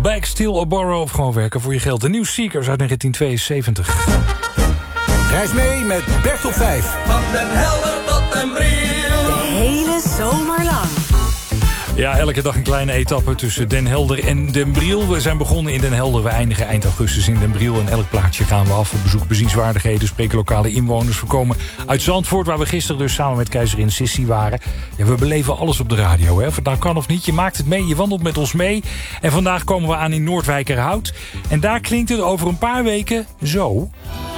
Back, Steal or Borrow of gewoon werken voor je geld. De New Seekers uit 1972. Reis mee met Bert op 5. Van Den Helder tot Den Briel. De hele zomer lang. Ja, elke dag een kleine etappe tussen Den Helder en Den Briel. We zijn begonnen in Den Helder, we eindigen eind augustus in Den Briel. En elk plaatsje gaan we af. We bezoeken bezienswaardigheden, spreken lokale inwoners. We komen uit Zandvoort, waar we gisteren dus samen met keizerin Sissi waren. Ja, we beleven alles op de radio, hè. Vandaag kan of niet, je maakt het mee, je wandelt met ons mee. En vandaag komen we aan in Noordwijkerhout. En daar klinkt het over een paar weken zo.